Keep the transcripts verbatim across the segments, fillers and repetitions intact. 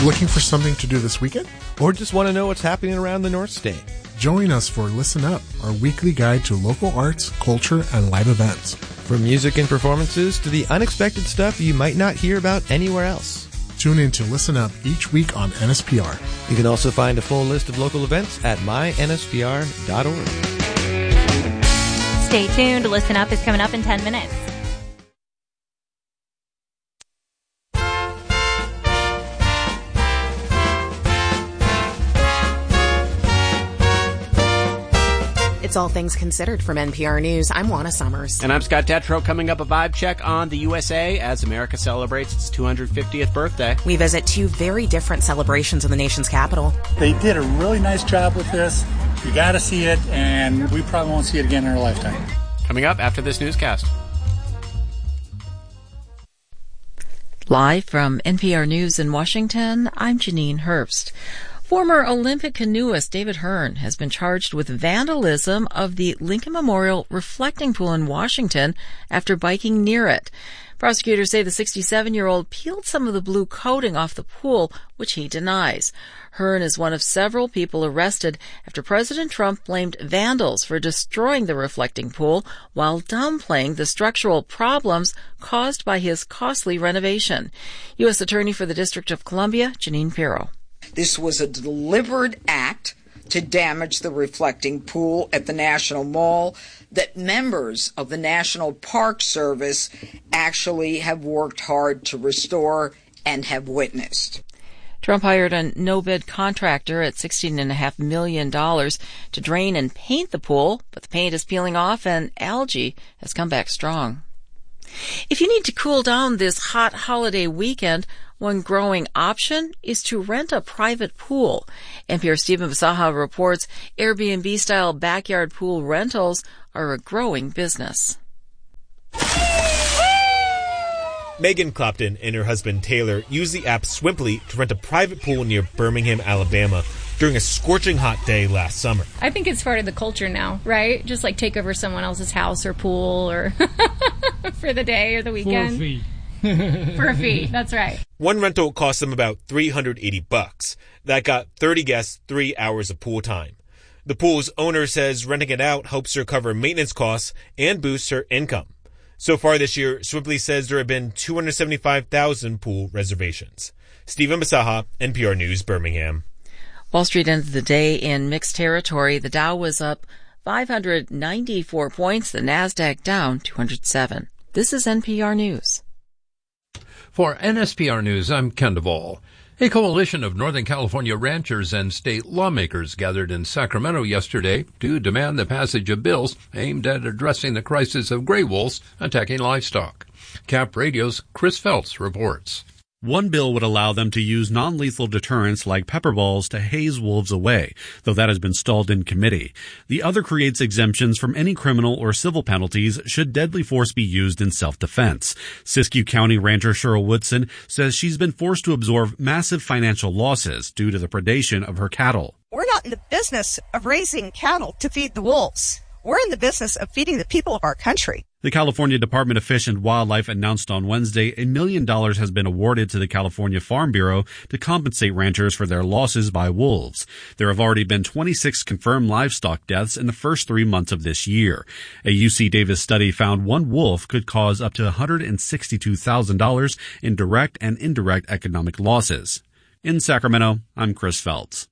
Looking for something to do this weekend? Or just want to know what's happening around the North State? Join us for Listen Up, our weekly guide to local arts, culture, and live events. From music and performances to the unexpected stuff you might not hear about anywhere else. Tune in to Listen Up each week on N S P R. You can also find a full list of local events at my N S P R dot org. Stay tuned. Listen Up is coming up in ten minutes. It's All Things Considered from N P R News. I'm Juana Summers. And I'm Scott Tetro. Coming up, a vibe check on the U S A as America celebrates its two hundred fiftieth birthday. We visit two very different celebrations in the nation's capital. They did a really nice job with this. You got to see it, and we probably won't see it again in our lifetime. Coming up after this newscast. Live from N P R News in Washington, I'm Janine Herbst. Former Olympic canoeist David Hearn has been charged with vandalism of the Lincoln Memorial reflecting pool in Washington after biking near it. Prosecutors say the sixty-seven-year-old peeled some of the blue coating off the pool, which he denies. Hearn is one of several people arrested after President Trump blamed vandals for destroying the reflecting pool while downplaying the structural problems caused by his costly renovation. U S Attorney for the District of Columbia, Janine Pirro. This was a deliberate act to damage the reflecting pool at the National Mall that members of the National Park Service actually have worked hard to restore and have witnessed. Trump hired a no-bid contractor at sixteen point five million dollars to drain and paint the pool, but the paint is peeling off and algae has come back strong. If you need to cool down this hot holiday weekend, one growing option is to rent a private pool. N P R's Stephen Basaha reports Airbnb-style backyard pool rentals are a growing business. Megan Clapton and her husband Taylor used the app Swimply to rent a private pool near Birmingham, Alabama during a scorching hot day last summer. I think it's part of the culture now, right? Just like take over someone else's house or pool or for the day or the weekend. For a fee. For a fee, that's right. One rental cost them about three hundred eighty bucks. That got thirty guests three hours of pool time. The pool's owner says renting it out helps her cover maintenance costs and boosts her income. So far this year, Swimply says there have been two hundred seventy-five thousand pool reservations. Stephen Basaha, N P R News, Birmingham. Wall Street ended the day in mixed territory. The Dow was up five hundred ninety-four points, the NASDAQ down two hundred seven. This is N P R News. For N S P R News, I'm Ken Duvall. A coalition of Northern California ranchers and state lawmakers gathered in Sacramento yesterday to demand the passage of bills aimed at addressing the crisis of gray wolves attacking livestock. Cap Radio's Chris Phelps reports. One bill would allow them to use non-lethal deterrents like pepper balls to haze wolves away, though that has been stalled in committee. The other creates exemptions from any criminal or civil penalties should deadly force be used in self-defense. Siskiyou County rancher Cheryl Woodson says she's been forced to absorb massive financial losses due to the predation of her cattle. We're not in the business of raising cattle to feed the wolves. We're in the business of feeding the people of our country. The California Department of Fish and Wildlife announced on Wednesday a million dollars has been awarded to the California Farm Bureau to compensate ranchers for their losses by wolves. There have already been twenty-six confirmed livestock deaths in the first three months of this year. A U C Davis study found one wolf could cause up to one hundred sixty-two thousand dollars in direct and indirect economic losses. In Sacramento, I'm Chris Phelps.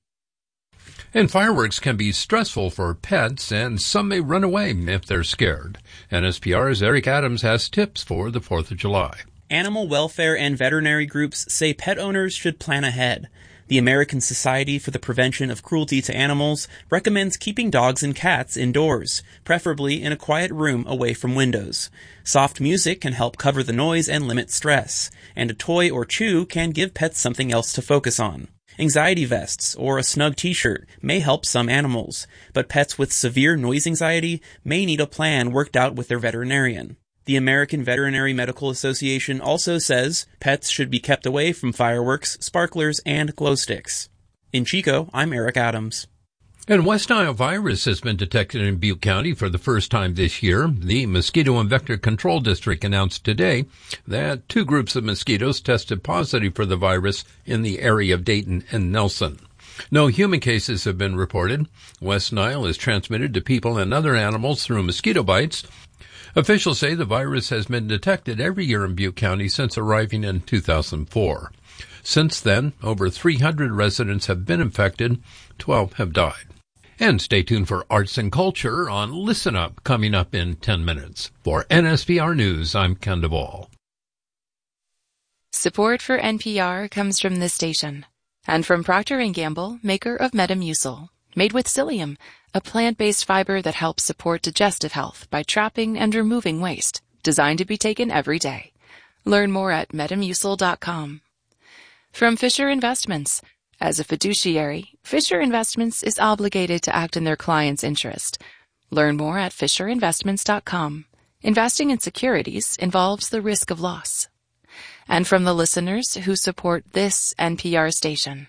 And fireworks can be stressful for pets, and some may run away if they're scared. N S P R's Eric Adams has tips for the fourth of July. Animal welfare and veterinary groups say pet owners should plan ahead. The American Society for the Prevention of Cruelty to Animals recommends keeping dogs and cats indoors, preferably in a quiet room away from windows. Soft music can help cover the noise and limit stress, and a toy or chew can give pets something else to focus on. Anxiety vests or a snug t-shirt may help some animals, but pets with severe noise anxiety may need a plan worked out with their veterinarian. The American Veterinary Medical Association also says pets should be kept away from fireworks, sparklers, and glow sticks. In Chico, I'm Eric Adams. And West Nile virus has been detected in Butte County for the first time this year. The Mosquito and Vector Control District announced today that two groups of mosquitoes tested positive for the virus in the area of Dayton and Nelson. No human cases have been reported. West Nile is transmitted to people and other animals through mosquito bites. Officials say the virus has been detected every year in Butte County since arriving in two thousand four. Since then, over three hundred residents have been infected, twelve have died. And stay tuned for arts and culture on Listen Up, coming up in ten minutes. For N S P R News, I'm Ken Duvall. Support for N P R comes from this station and from Procter and Gamble, maker of Metamucil, made with psyllium, a plant-based fiber that helps support digestive health by trapping and removing waste, designed to be taken every day. Learn more at metamucil dot com. From Fisher Investments. As a fiduciary, Fisher Investments is obligated to act in their client's interest. Learn more at fisher investments dot com. Investing in securities involves the risk of loss. And from the listeners who support this N P R station.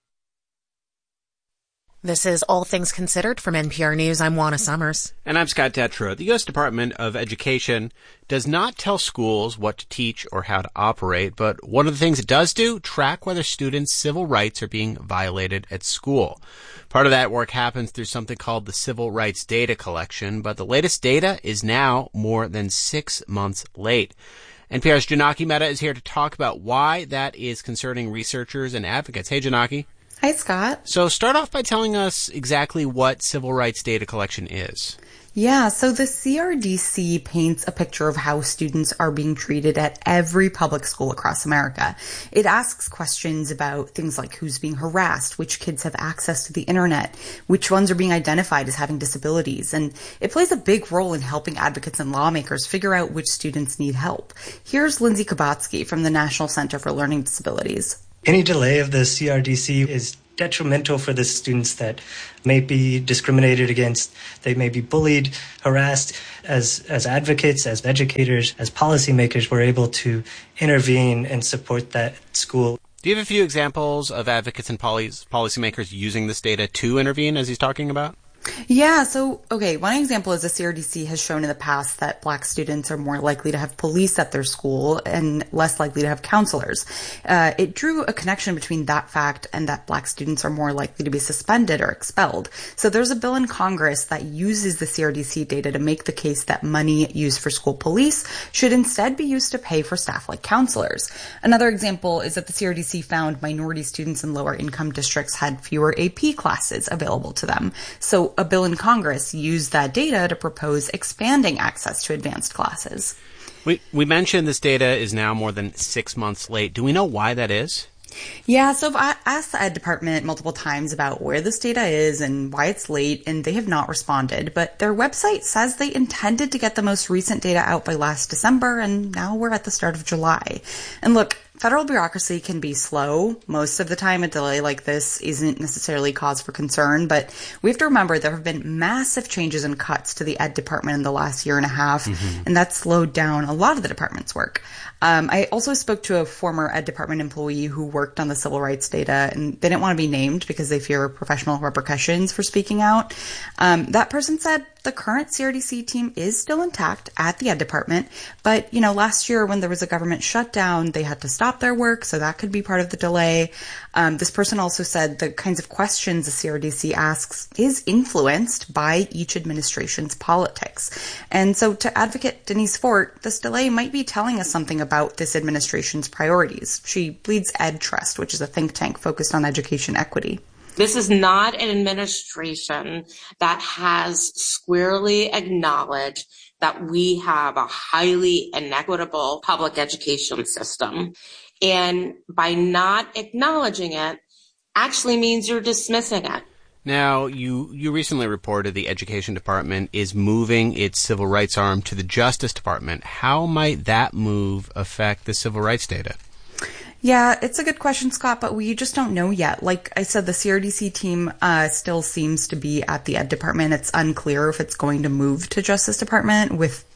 This is All Things Considered from N P R News. I'm Juana Summers. And I'm Scott Detrow. The U S Department of Education does not tell schools what to teach or how to operate, but one of the things it does do, track whether students' civil rights are being violated at school. Part of that work happens through something called the Civil Rights Data Collection, but the latest data is now more than six months late. N P R's Janaki Mehta is here to talk about why that is concerning researchers and advocates. Hey, Janaki. Hi, Scott. So start off by telling us exactly what civil rights data collection is. Yeah, so the C R D C paints a picture of how students are being treated at every public school across America. It asks questions about things like who's being harassed, which kids have access to the internet, which ones are being identified as having disabilities, and it plays a big role in helping advocates and lawmakers figure out which students need help. Here's Lindsay Kabatsky from the National Center for Learning Disabilities. Any delay of the C R D C is detrimental for the students that may be discriminated against. They may be bullied, harassed. As as advocates, as educators, as policymakers, we're able to intervene and support that school. Do you have a few examples of advocates and policy policymakers using this data to intervene, as he's talking about? Yeah, so, okay, one example is the C R D C has shown in the past that black students are more likely to have police at their school and less likely to have counselors. Uh, it drew a connection between that fact and that black students are more likely to be suspended or expelled. So there's a bill in Congress that uses the C R D C data to make the case that money used for school police should instead be used to pay for staff like counselors. Another example is that the C R D C found minority students in lower income districts had fewer A P classes available to them. So a bill in Congress used that data to propose expanding access to advanced classes. We we mentioned this data is now more than six months late. Do we know why that is? Yeah, so I've asked the Ed Department multiple times about where this data is and why it's late, and they have not responded. But their website says they intended to get the most recent data out by last December, and now we're at the start of July. And look, federal bureaucracy can be slow. Most of the time, a delay like this isn't necessarily cause for concern, but we have to remember there have been massive changes and cuts to the Ed Department in the last year and a half, mm-hmm. and that slowed down a lot of the department's work. Um, I also spoke to a former Ed Department employee who worked on the civil rights data, and they didn't want to be named because they fear professional repercussions for speaking out. Um, that person said the current C R D C team is still intact at the Ed Department, but, you know, last year when there was a government shutdown, they had to stop their work, so that could be part of the delay. Um, this person also said the kinds of questions the C R D C asks is influenced by each administration's politics. And so to advocate Denise Fort, this delay might be telling us something about this administration's priorities. She leads EdTrust, which is a think tank focused on education equity. This is not an administration that has squarely acknowledged that we have a highly inequitable public education system. And by not acknowledging it actually means you're dismissing it. Now, you, you recently reported the Education Department is moving its civil rights arm to the Justice Department. How might that move affect the civil rights data? Yeah, it's a good question, Scott, but we just don't know yet. Like I said, the C R D C team uh, still seems to be at the Ed Department. It's unclear if it's going to move to Justice Department with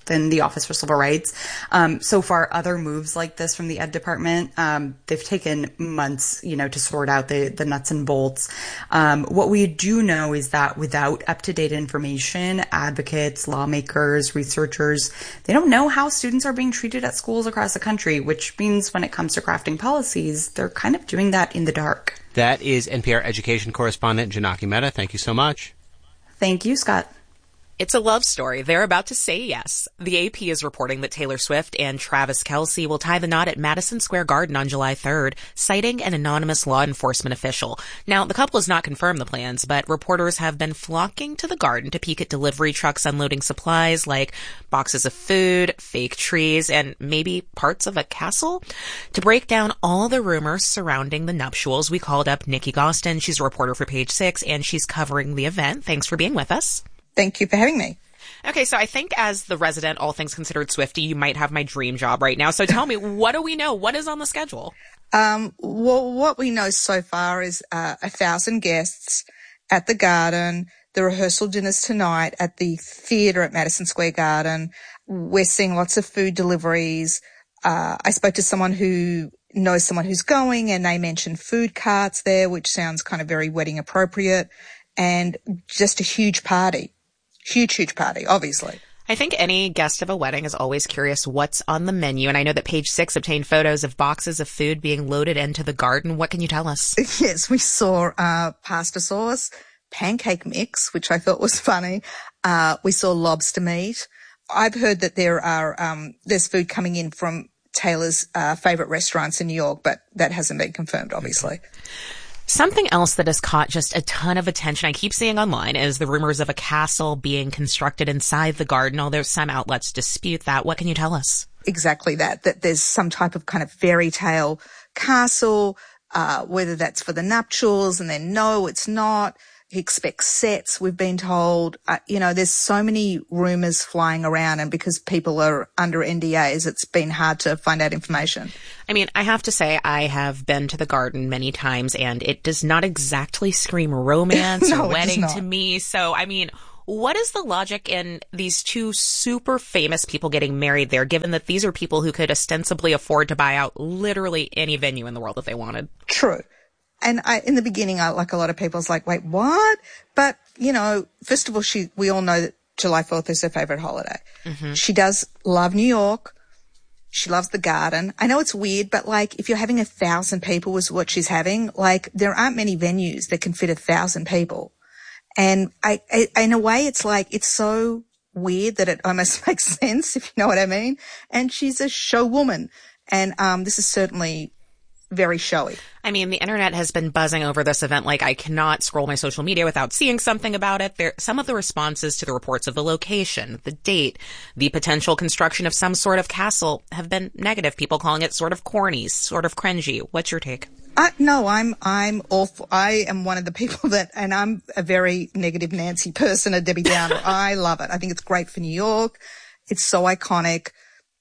than the Office for Civil Rights. Um, so far, other moves like this from the Ed Department, um, they've taken months, you know, to sort out the, the nuts and bolts. Um, what we do know is that without up-to-date information, advocates, lawmakers, researchers, they don't know how students are being treated at schools across the country, which means when it comes to crafting policies, they're kind of doing that in the dark. That is N P R education correspondent Janaki Mehta. Thank you so much. Thank you, Scott. It's a love story. They're about to say yes. The A P is reporting that Taylor Swift and Travis Kelce will tie the knot at Madison Square Garden on July third, citing an anonymous law enforcement official. Now, the couple has not confirmed the plans, but reporters have been flocking to the garden to peek at delivery trucks unloading supplies like boxes of food, fake trees, and maybe parts of a castle. To break down all the rumors surrounding the nuptials, we called up Nikki Gostin. She's a reporter for Page Six, and she's covering the event. Thanks for being with us. Thank you for having me. Okay, so I think as the resident, all things considered Swiftie, you might have my dream job right now. So tell me, what do we know? What is on the schedule? Um, well, what we know so far is uh, a thousand guests at the Garden, the rehearsal dinners tonight at the theatre at Madison Square Garden. We're seeing lots of food deliveries. Uh, I spoke to someone who knows someone who's going, and they mentioned food carts there, which sounds kind of very wedding appropriate, and just a huge party. Huge, huge party, obviously. I think any guest of a wedding is always curious what's on the menu. And I know that Page Six obtained photos of boxes of food being loaded into the garden. What can you tell us? Yes, we saw uh, pasta sauce, pancake mix, which I thought was funny. Uh, we saw lobster meat. I've heard that there are um, there's food coming in from Taylor's uh, favorite restaurants in New York, but that hasn't been confirmed, obviously. Something else that has caught just a ton of attention I keep seeing online is the rumors of a castle being constructed inside the garden, although some outlets dispute that. What can you tell us? Exactly that, that there's some type of kind of fairy tale castle, uh, whether that's for the nuptials, and then no, it's not. He expects sets, we've been told. Uh, you know, there's so many rumors flying around, and because people are under N D As, it's been hard to find out information. I mean, I have to say I have been to the garden many times, and it does not exactly scream romance no, or wedding to me. So, I mean, what is the logic in these two super famous people getting married there, given that these are people who could ostensibly afford to buy out literally any venue in the world that they wanted? True. And I, in the beginning, I, like a lot of people, I was like, wait, what? But, you know, first of all, she, we all know that July fourth is her favorite holiday. Mm-hmm. She does love New York. She loves the Garden. I know it's weird, but like if you're having a thousand people was what she's having, like there aren't many venues that can fit a thousand people. And I, I, in a way, it's like, it's so weird that it almost makes sense, if you know what I mean. And she's a show woman. And, um, this is certainly very showy. I mean, the internet has been buzzing over this event like I cannot scroll my social media without seeing something about it. There, some of the responses to the reports of the location, the date, the potential construction of some sort of castle have been negative. People calling it sort of corny, sort of cringy. What's your take? Uh, no, I'm, I'm awful. I am one of the people that, and I'm a very negative Nancy person, a Debbie Downer. I love it. I think it's great for New York. It's so iconic.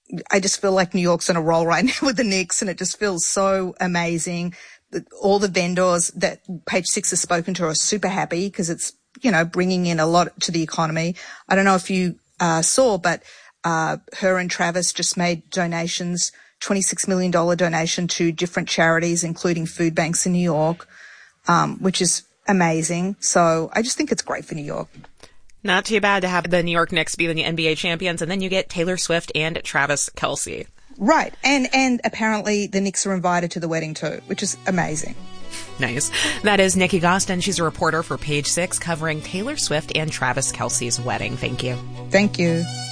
I just feel like New York's on a roll right now with the Knicks, and it just feels so amazing. All the vendors that Page Six has spoken to are super happy because it's, you know, bringing in a lot to the economy. I don't know if you uh, saw, but uh, her and Travis just made donations, twenty-six million dollars donation to different charities, including food banks in New York, um, which is amazing. So I just think it's great for New York. Not too bad to have the New York Knicks be the N B A champions, and then you get Taylor Swift and Travis Kelce. Right. And, and apparently the Knicks are invited to the wedding too, which is amazing. Nice. That is Nikki Gostin. She's a reporter for Page Six covering Taylor Swift and Travis Kelce's wedding. Thank you. Thank you.